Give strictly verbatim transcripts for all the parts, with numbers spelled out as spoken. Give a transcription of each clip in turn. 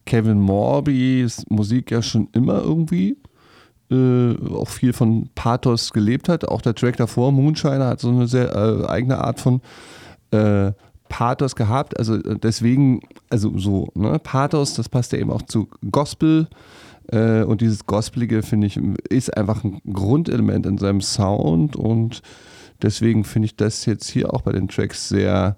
Kevin Morbys Musik ja schon immer irgendwie äh, auch viel von Pathos gelebt hat. Auch der Track davor, Moonshiner, hat so eine sehr äh, eigene Art von äh, Pathos gehabt. Also deswegen, also so, ne, Pathos, das passt ja eben auch zu Gospel. Äh, und dieses Gospelige, finde ich, ist einfach ein Grundelement in seinem Sound. Und deswegen finde ich das jetzt hier auch bei den Tracks sehr,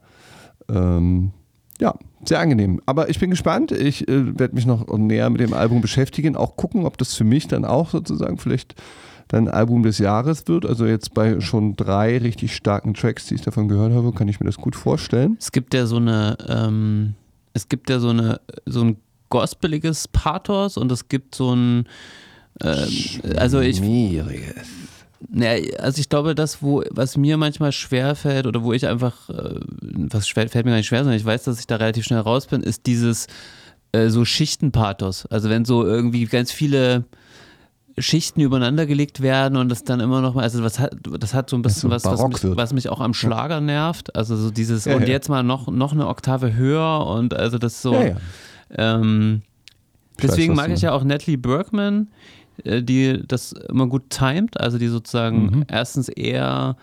ähm, ja, sehr angenehm. Aber ich bin gespannt. Ich äh, werde mich noch näher mit dem Album beschäftigen. Auch gucken, ob das für mich dann auch sozusagen vielleicht dann Album des Jahres wird. Also jetzt bei schon drei richtig starken Tracks, die ich davon gehört habe, kann ich mir das gut vorstellen. Es gibt ja so eine, ähm, es gibt ja so eine, so ein gospeliges Pathos und es gibt so ein, ähm, also ich, Schwieriges. Ja, also ich glaube, das, wo, was mir manchmal schwerfällt oder wo ich einfach, äh, was schwer, fällt mir gar nicht schwer, sondern ich weiß, dass ich da relativ schnell raus bin, ist dieses äh, so Schichtenpathos. Also wenn so irgendwie ganz viele Schichten übereinander gelegt werden und das dann immer noch mal, also was hat, das hat so ein bisschen was, was mich, was mich auch am Schlager nervt. Also so dieses, ja, und ja. jetzt mal noch, noch eine Oktave höher und also das so. Ja, ja. Ähm, deswegen weiß, mag ich ja auch Natalie Bergman, die das immer gut timet, also die sozusagen Mhm. erstens eher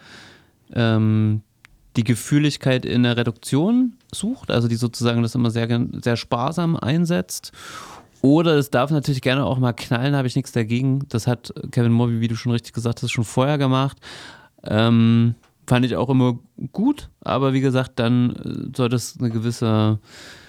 ähm, die Gefühligkeit in der Reduktion sucht, also die sozusagen das immer sehr, sehr sparsam einsetzt. Oder es darf natürlich gerne auch mal knallen, habe ich nichts dagegen. Das hat Kevin Morby, wie du schon richtig gesagt hast, schon vorher gemacht. Ähm, fand ich auch immer gut, aber wie gesagt, dann soll das eine gewisse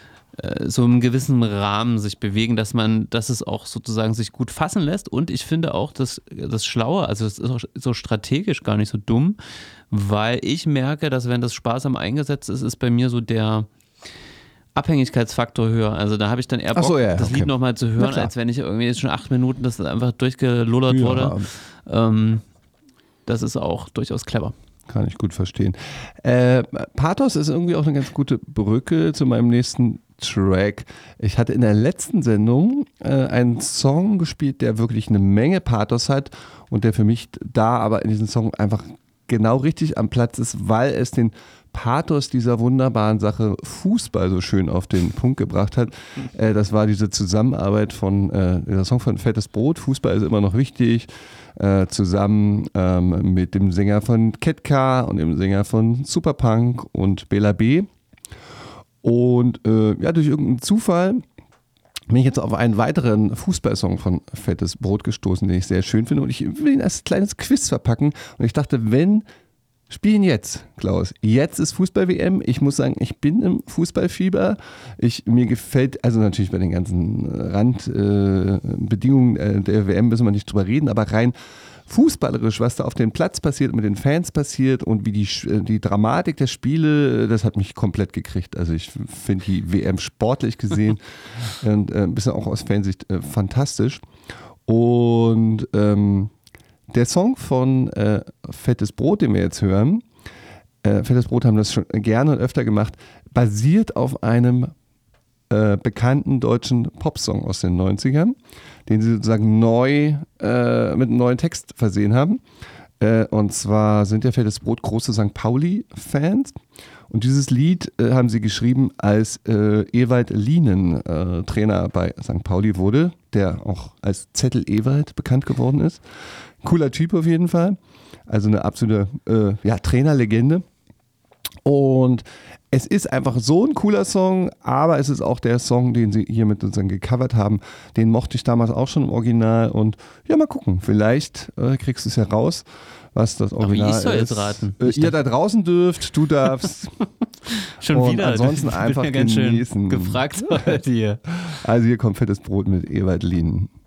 so im gewissen Rahmen sich bewegen, dass man, dass es auch sozusagen sich gut fassen lässt. Und ich finde auch, dass das Schlaue, also es ist auch so strategisch gar nicht so dumm, weil ich merke, dass wenn das sparsam eingesetzt ist, ist bei mir so der Abhängigkeitsfaktor höher. Also da habe ich dann eher Bock, Ach so, ja, das okay. Lied nochmal zu hören, als wenn ich irgendwie jetzt schon acht Minuten das einfach durchgelullert Ja. wurde. Ähm, das ist auch durchaus clever. Kann ich gut verstehen. Äh, Pathos ist irgendwie auch eine ganz gute Brücke zu meinem nächsten Track. Ich hatte in der letzten Sendung äh, einen Song gespielt, der wirklich eine Menge Pathos hat und der für mich da aber in diesem Song einfach genau richtig am Platz ist, weil es den Pathos dieser wunderbaren Sache Fußball so schön auf den Punkt gebracht hat. Äh, das war diese Zusammenarbeit von, äh, der Song von Fettes Brot, Fußball ist immer noch wichtig, äh, zusammen ähm, mit dem Sänger von Ketka und dem Sänger von Superpunk und Bela B. Und äh, ja, durch irgendeinen Zufall bin ich jetzt auf einen weiteren Fußballsong von Fettes Brot gestoßen, den ich sehr schön finde. Und ich will ihn als kleines Quiz verpacken. Und ich dachte, wenn, spielen jetzt, Klaus. Jetzt ist Fußball-W M. Ich muss sagen, ich bin im Fußballfieber. Ich, mir gefällt, also natürlich bei den ganzen Randbedingungen äh, äh, der W M müssen wir nicht drüber reden, aber rein fußballerisch, was da auf dem Platz passiert, mit den Fans passiert und wie die, die Dramatik der Spiele, das hat mich komplett gekriegt. Also ich finde die W M sportlich gesehen und äh, ein bisschen auch aus Fansicht äh, fantastisch. Und ähm, der Song von äh, Fettes Brot, den wir jetzt hören, äh, Fettes Brot haben das schon gerne und öfter gemacht, basiert auf einem äh, bekannten deutschen Popsong aus den neunzigern, den sie sozusagen neu äh, mit einem neuen Text versehen haben. Äh, und zwar sind ja Fettes Brot große Sankt Pauli-Fans. Und dieses Lied äh, haben sie geschrieben, als äh, Ewald Lienen äh, Trainer bei Sankt Pauli wurde, der auch als Zettel Ewald bekannt geworden ist. Cooler Typ auf jeden Fall. Also eine absolute äh, ja, Trainerlegende. Und es ist einfach so ein cooler Song, aber es ist auch der Song, den sie hier mit uns dann gecovert haben. Den mochte ich damals auch schon im Original und ja, mal gucken, vielleicht äh, kriegst du es ja raus, was das Original ist. Ich soll jetzt raten. Äh, ihr da draußen dürft, du darfst. Schon und wieder. ansonsten Ich bin einfach ja ganz genießen. schön gefragt heute hier. Also hier kommt Fettes Brot mit Ewald Lienen.